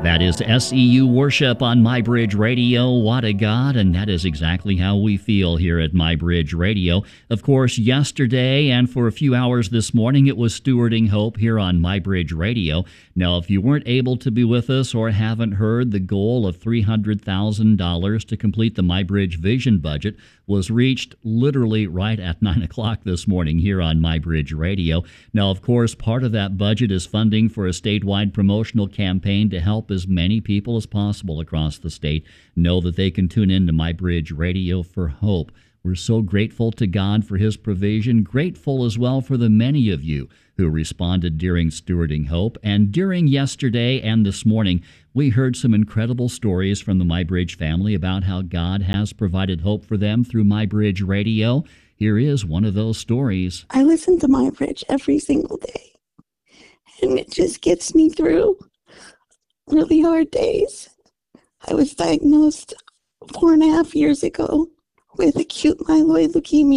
That is SEU Worship on MyBridge Radio. What a God, and that is exactly how we feel here at MyBridge Radio. Of course, yesterday and for a few hours this morning, it was Stewarding Hope here on MyBridge Radio. Now, if you weren't able to be with us or haven't heard, the goal of $300,000 to complete the MyBridge Vision budget was reached literally right at 9 o'clock this morning here on MyBridge Radio. Now, of course, part of that budget is funding for a statewide promotional campaign to help as many people as possible across the state know that they can tune in to MyBridge Radio for hope. We're so grateful to God for His provision, grateful as well for the many of you who responded during Stewarding Hope. And during yesterday and this morning, we heard some incredible stories from the MyBridge family about how God has provided hope for them through MyBridge Radio. Here is one of those stories. I listen to MyBridge every single day, and it just gets me through really hard days. I was diagnosed 4.5 years ago with acute myeloid leukemia.